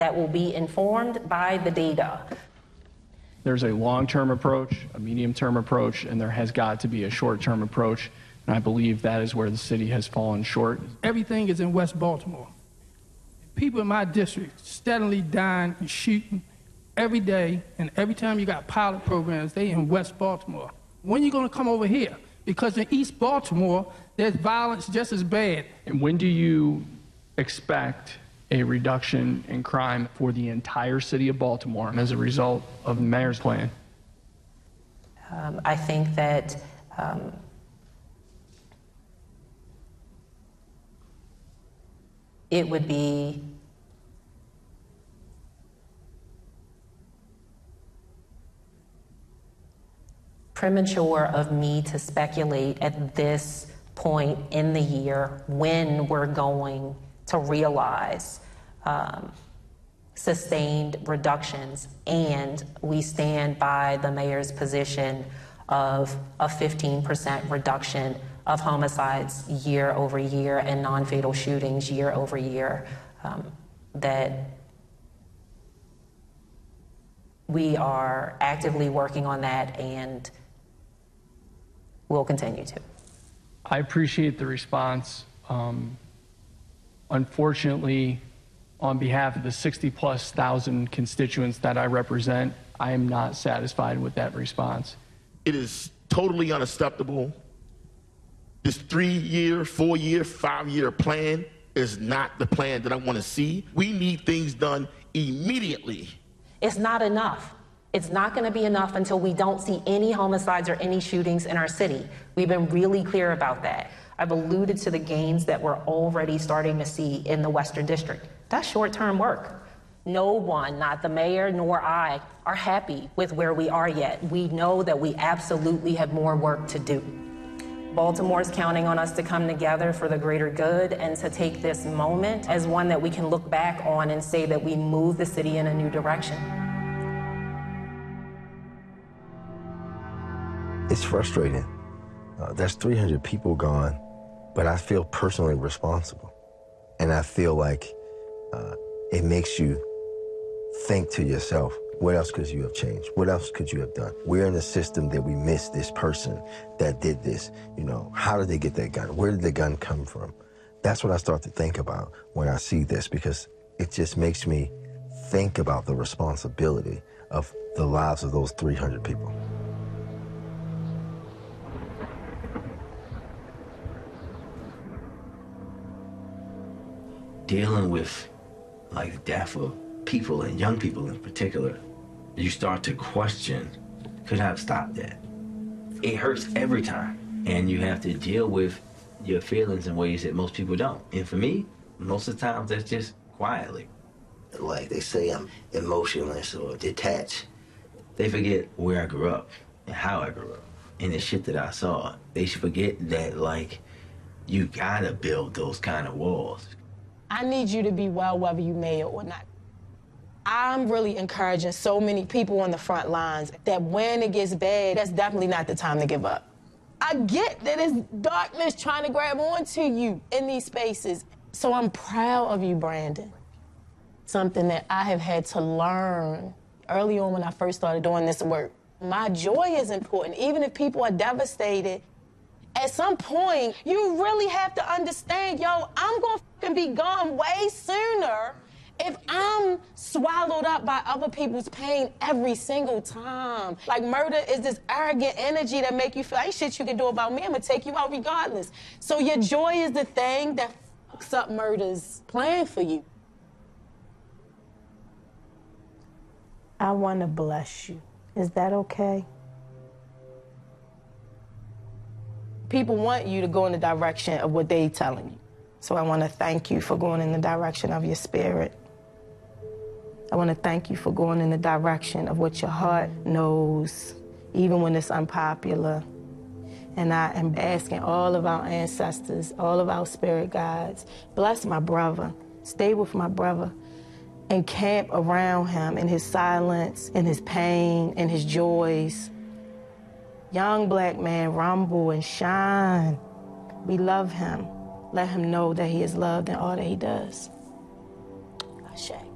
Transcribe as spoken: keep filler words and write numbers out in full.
that will be informed by the data. There's a long-term approach, a medium-term approach, and there has got to be a short-term approach. And I believe that is where the city has fallen short. Everything is in West Baltimore. People in my district steadily dying and shooting every day, and every time you got pilot programs, they in West Baltimore. When are you going to come over here? Because in East Baltimore, there's violence just as bad. And when do you expect a reduction in crime for the entire city of Baltimore as a result of the mayor's plan? Um, I think that um, it would be premature of me to speculate at this point in the year when we're going to realize um, sustained reductions, and we stand by the mayor's position of a fifteen percent reduction of homicides year over year and non-fatal shootings year over year, um, that we are actively working on that and will continue to. I appreciate the response. Um, unfortunately, on behalf of the sixty plus thousand constituents that I represent, I am not satisfied with that response. It is totally unacceptable. This three-year, four-year, five-year plan is not the plan that I want to see. We need things done immediately. It's not enough. It's not going to be enough until we don't see any homicides or any shootings in our city. We've been really clear about that. I've alluded to the gains that we're already starting to see in the Western District. That's short-term work. No one, not the mayor nor I, are happy with where we are yet. We know that we absolutely have more work to do. Baltimore's counting on us to come together for the greater good and to take this moment as one that we can look back on and say that we moved the city in a new direction. It's frustrating. Uh, there's three hundred people gone, but I feel personally responsible. And I feel like uh, it makes you think to yourself, what else could you have changed? What else could you have done? We're in a system that we missed this person that did this. You know, how did they get that gun? Where did the gun come from? That's what I start to think about when I see this, because it just makes me think about the responsibility of the lives of those three hundred people. Dealing with like the death of people and young people in particular, you start to question, could I have stopped that? It hurts every time, and you have to deal with your feelings in ways that most people don't. And for me, most of the times that's just quietly. Like they say, I'm emotionless or detached. They forget where I grew up and how I grew up and the shit that I saw. They should forget that, like, you gotta build those kind of walls. I need you to be well whether you mayor or not. I'm really encouraging so many people on the front lines that when it gets bad, that's definitely not the time to give up. I get that it's darkness trying to grab onto you in these spaces. So I'm proud of you, Brandon. Something that I have had to learn early on when I first started doing this work. My joy is important, even if people are devastated. At some point, you really have to understand, yo, I'm gonna f***ing be gone way sooner if I'm swallowed up by other people's pain every single time. Like, murder is this arrogant energy that make you feel, ain't shit you can do about me, I'm gonna take you out regardless. So your joy is the thing that fucks up murder's plan for you. I wanna bless you. Is that okay? People want you to go in the direction of what they're telling you. So I want to thank you for going in the direction of your spirit. I want to thank you for going in the direction of what your heart knows, even when it's unpopular. And I am asking all of our ancestors, all of our spirit guides, bless my brother, stay with my brother, and camp around him in his silence, in his pain, in his joys. Young black man, rumble and shine. We love him. Let him know that he is loved in all that he does. Ashe.